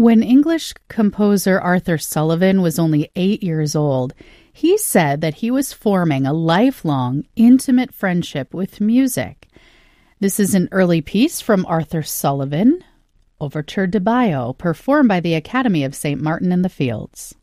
When English composer Arthur Sullivan was only 8 years old, he said that he was forming a lifelong, intimate friendship with music. This is an early piece from Arthur Sullivan, Overture de Baillot, performed by the Academy of St. Martin in the Fields.